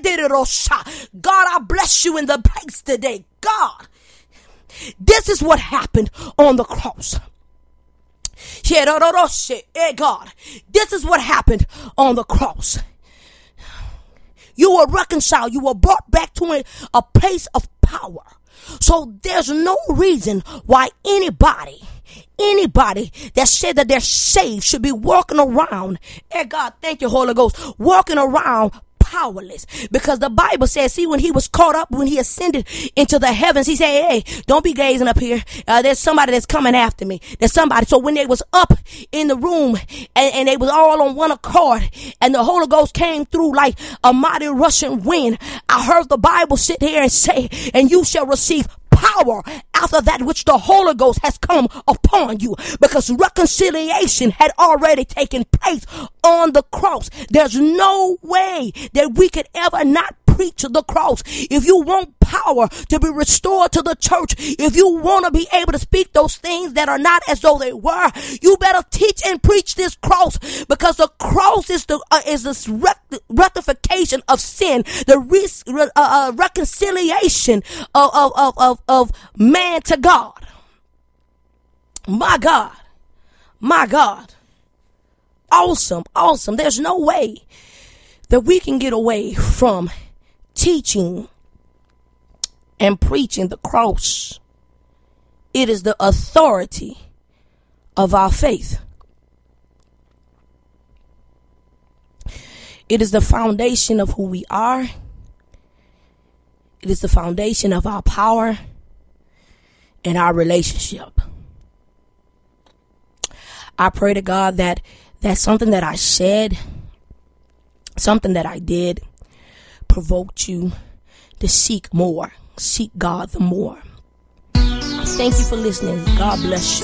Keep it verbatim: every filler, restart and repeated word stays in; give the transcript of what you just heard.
God, I bless you in the place today. God, this is what happened on the cross. God, this is what happened on the cross. You were reconciled. You were brought back to a, a place of power. So there's no reason why anybody, anybody that said that they're saved should be walking around. Hey God, thank you, Holy Ghost, walking around powerless. Because the Bible says, see, when he was caught up, when he ascended into the heavens, he said, hey, don't be gazing up here. Uh, there's somebody that's coming after me. There's somebody. So when they was up in the room and, and they was all on one accord and the Holy Ghost came through like a mighty rushing wind, I heard the Bible sit here and say, and you shall receive power after that which the Holy Ghost has come upon you, because reconciliation had already taken place on the cross. There's no way that we could ever not preach the cross. If you want power to be restored to the church, if you want to be able to speak those things that are not as though they were, you better teach and preach this cross, because the cross is the uh, is this rec- rectification of sin, the re- uh, uh, reconciliation of, of of of of man to God. My God, my God, awesome, awesome. There's no way that we can get away from teaching and preaching the cross. It is the authority of our faith. It is the foundation of who we are. It is the foundation of our power and our relationship. I pray to God that that's something that I said, something that I did, provoked you to seek more, seek God the more. Thank you for listening. God bless you.